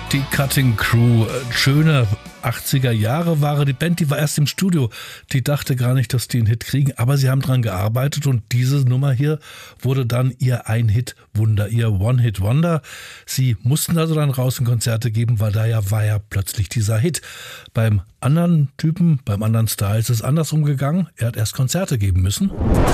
Die Cutting Crew, schöne 80er Jahre Ware. Die Band, die war erst im Studio. Die dachte gar nicht, dass die einen Hit kriegen, aber sie haben dran gearbeitet und diese Nummer hier wurde dann ihr Ein-Hit-Wunder, ihr One-Hit-Wonder. Sie mussten also dann raus und Konzerte geben, weil war ja plötzlich dieser Hit. Beim anderen Typen, beim anderen Star ist es andersrum gegangen. Er hat erst Konzerte geben müssen.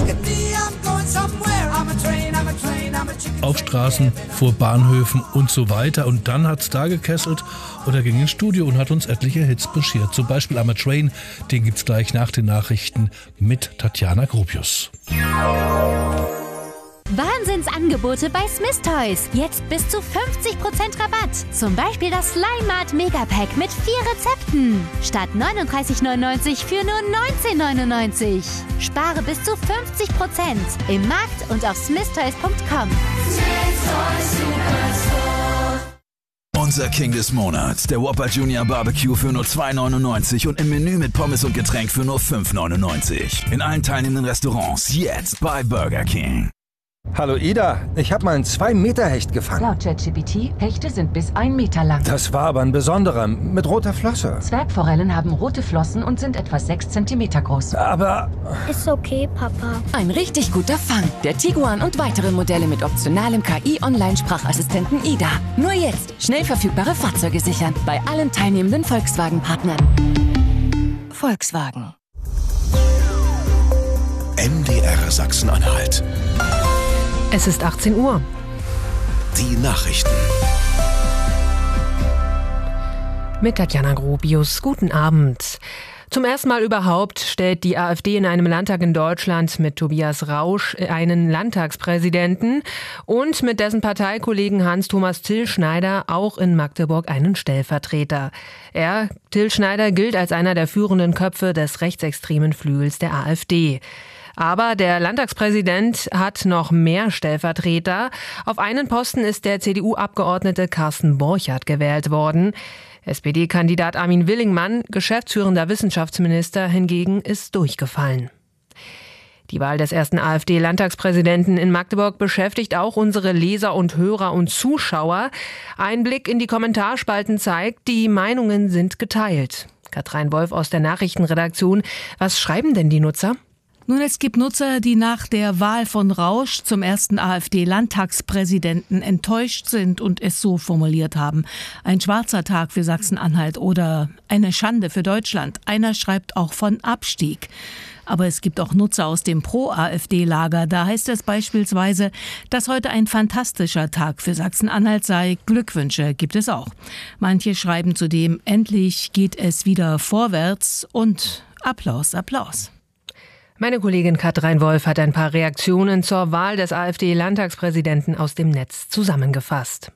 Auf Straßen, vor Bahnhöfen und so weiter. Und dann hat's da gekesselt und er ging ins Studio und hat uns etliche Hits beschert. Zum Beispiel I'm a Train, den gibt's gleich nach den Nachrichten mit Tatjana Gropius. Wahnsinnsangebote bei Smith Toys. Jetzt bis zu 50% Rabatt. Zum Beispiel das Slime Mart Megapack mit 4 Rezepten. Statt 39,99 für nur 19,99. Spare bis zu 50% im Markt und auf smithtoys.com. Unser King des Monats, der Whopper Junior Barbecue für nur 2,99 und im Menü mit Pommes und Getränk für nur 5,99. In allen teilnehmenden Restaurants jetzt bei Burger King. Hallo Ida, ich habe mal einen 2-Meter-Hecht gefangen. Laut ChatGPT, Hechte sind bis 1 Meter lang. Das war aber ein besonderer, mit roter Flosse. Zwergforellen haben rote Flossen und sind etwa 6 Zentimeter groß. Aber... Ist okay, Papa. Ein richtig guter Fang. Der Tiguan und weitere Modelle mit optionalem KI-Online-Sprachassistenten Ida. Nur jetzt schnell verfügbare Fahrzeuge sichern. Bei allen teilnehmenden Volkswagen-Partnern. Volkswagen. MDR Sachsen-Anhalt. Es ist 18 Uhr. Die Nachrichten. Mit Tatjana Gropius. Guten Abend. Zum ersten Mal überhaupt stellt die AfD in einem Landtag in Deutschland mit Tobias Rausch einen Landtagspräsidenten und mit dessen Parteikollegen Hans-Thomas Till Schneider auch in Magdeburg einen Stellvertreter. Till Schneider, gilt als einer der führenden Köpfe des rechtsextremen Flügels der AfD. Aber der Landtagspräsident hat noch mehr Stellvertreter. Auf einen Posten ist der CDU-Abgeordnete Carsten Borchardt gewählt worden. SPD-Kandidat Armin Willingmann, geschäftsführender Wissenschaftsminister, hingegen ist durchgefallen. Die Wahl des ersten AfD-Landtagspräsidenten in Magdeburg beschäftigt auch unsere Leser und Hörer und Zuschauer. Ein Blick in die Kommentarspalten zeigt, die Meinungen sind geteilt. Katrin Wolf aus der Nachrichtenredaktion. Was schreiben denn die Nutzer? Nun, es gibt Nutzer, die nach der Wahl von Rausch zum ersten AfD-Landtagspräsidenten enttäuscht sind und es so formuliert haben. Ein schwarzer Tag für Sachsen-Anhalt oder eine Schande für Deutschland. Einer schreibt auch von Abstieg. Aber es gibt auch Nutzer aus dem Pro-AfD-Lager. Da heißt es beispielsweise, dass heute ein fantastischer Tag für Sachsen-Anhalt sei. Glückwünsche gibt es auch. Manche schreiben zudem, endlich geht es wieder vorwärts und Applaus, Applaus. Meine Kollegin Katrin Wolf hat ein paar Reaktionen zur Wahl des AfD-Landtagspräsidenten aus dem Netz zusammengefasst.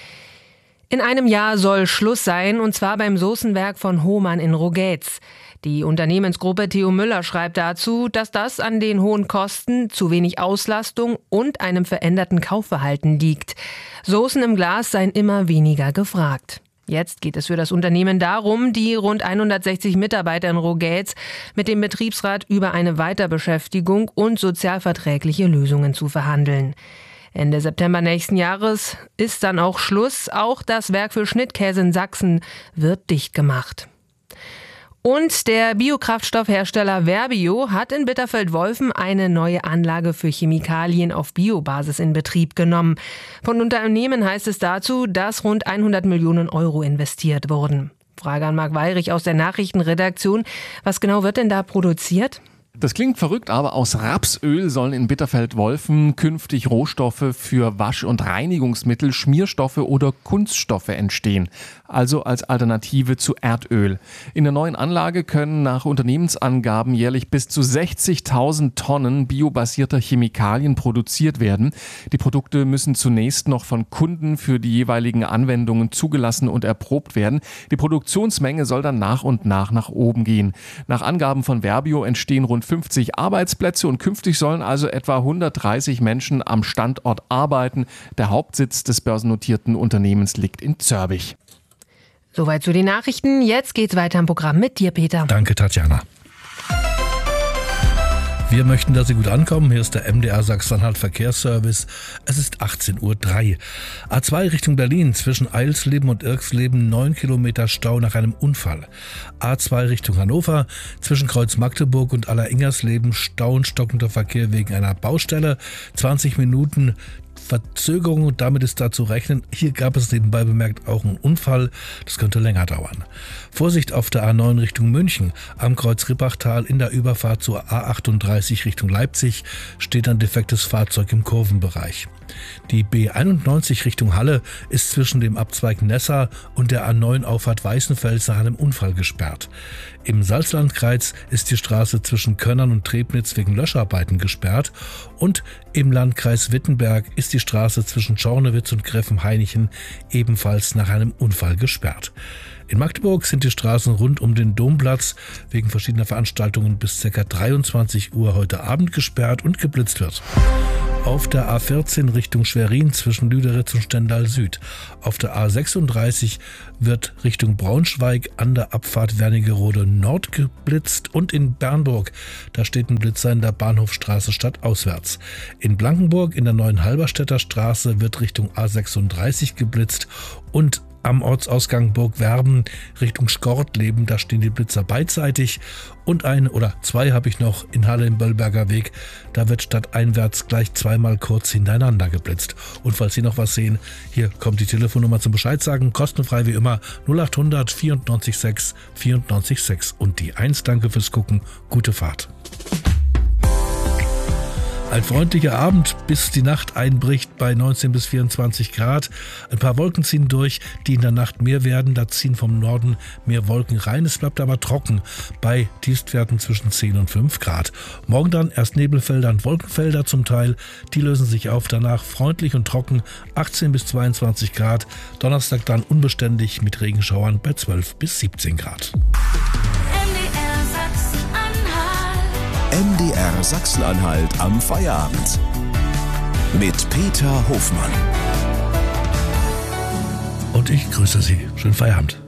In einem Jahr soll Schluss sein, und zwar beim Soßenwerk von Hohmann in Rogetz. Die Unternehmensgruppe Theo Müller schreibt dazu, dass das an den hohen Kosten, zu wenig Auslastung und einem veränderten Kaufverhalten liegt. Soßen im Glas seien immer weniger gefragt. Jetzt geht es für das Unternehmen darum, die rund 160 Mitarbeiter in Rogetz mit dem Betriebsrat über eine Weiterbeschäftigung und sozialverträgliche Lösungen zu verhandeln. Ende September nächsten Jahres ist dann auch Schluss. Auch das Werk für Schnittkäse in Sachsen wird dicht gemacht. Und der Biokraftstoffhersteller Verbio hat in Bitterfeld-Wolfen eine neue Anlage für Chemikalien auf Biobasis in Betrieb genommen. Von Unternehmen heißt es dazu, dass rund 100 Millionen Euro investiert wurden. Frage an Marc Weyrich aus der Nachrichtenredaktion. Was genau wird denn da produziert? Das klingt verrückt, aber aus Rapsöl sollen in Bitterfeld-Wolfen künftig Rohstoffe für Wasch- und Reinigungsmittel, Schmierstoffe oder Kunststoffe entstehen. Also als Alternative zu Erdöl. In der neuen Anlage können nach Unternehmensangaben jährlich bis zu 60.000 Tonnen biobasierter Chemikalien produziert werden. Die Produkte müssen zunächst noch von Kunden für die jeweiligen Anwendungen zugelassen und erprobt werden. Die Produktionsmenge soll dann nach und nach oben gehen. Nach Angaben von Verbio entstehen rund 50 Arbeitsplätze und künftig sollen also etwa 130 Menschen am Standort arbeiten. Der Hauptsitz des börsennotierten Unternehmens liegt in Zörbich. Soweit zu den Nachrichten. Jetzt geht's weiter im Programm mit dir, Peter. Danke, Tatjana. Wir möchten, dass Sie gut ankommen. Hier ist der MDR Sachsen-Anhalt Verkehrsservice. Es ist 18:03 Uhr. A2 Richtung Berlin zwischen Eilsleben und Irksleben 9 Kilometer Stau nach einem Unfall. A2 Richtung Hannover zwischen Kreuz Magdeburg und Alleringers-Leben Stau und stockender Verkehr wegen einer Baustelle. 20 Minuten Verzögerung und damit ist da zu rechnen. Hier gab es nebenbei bemerkt auch einen Unfall. Das könnte länger dauern. Vorsicht auf der A9 Richtung München. Am Kreuz Rippachtal in der Überfahrt zur A38 Richtung Leipzig steht ein defektes Fahrzeug im Kurvenbereich. Die B91 Richtung Halle ist zwischen dem Abzweig Nessa und der A9 Auffahrt Weißenfels nach einem Unfall gesperrt. Im Salzlandkreis ist die Straße zwischen Könnern und Trebnitz wegen Löscharbeiten gesperrt und im Landkreis Wittenberg ist die Straße zwischen Schornewitz und Gräfenhainichen ebenfalls nach einem Unfall gesperrt. In Magdeburg sind die Straßen rund um den Domplatz wegen verschiedener Veranstaltungen bis ca. 23 Uhr heute Abend gesperrt und geblitzt wird. Auf der A14 Richtung Schwerin zwischen Lüderitz und Stendal Süd. Auf der A36 wird Richtung Braunschweig an der Abfahrt Wernigerode Nord geblitzt und in Bernburg, da steht ein Blitzer in der Bahnhofstraße stadtauswärts. In Blankenburg in der neuen Halberstädter Straße wird Richtung A36 geblitzt und am Ortsausgang Burgwerben Richtung Skortleben, da stehen die Blitzer beidseitig und ein oder zwei habe ich noch in Halle im Böllberger Weg, da wird stadteinwärts gleich zweimal kurz hintereinander geblitzt. Und falls Sie noch was sehen, hier kommt die Telefonnummer zum Bescheid sagen, kostenfrei wie immer 0800 94 6 94 6 und die 1. Danke fürs Gucken, gute Fahrt. Ein freundlicher Abend, bis die Nacht einbricht bei 19 bis 24 Grad. Ein paar Wolken ziehen durch, die in der Nacht mehr werden. Da ziehen vom Norden mehr Wolken rein. Es bleibt aber trocken bei Tiefstwerten zwischen 10 und 5 Grad. Morgen dann erst Nebelfelder und Wolkenfelder zum Teil. Die lösen sich auf. Danach freundlich und trocken 18 bis 22 Grad. Donnerstag dann unbeständig mit Regenschauern bei 12 bis 17 Grad. MDR Sachsen-Anhalt am Feierabend. Mit Peter Hofmann. Und ich grüße Sie. Schönen Feierabend.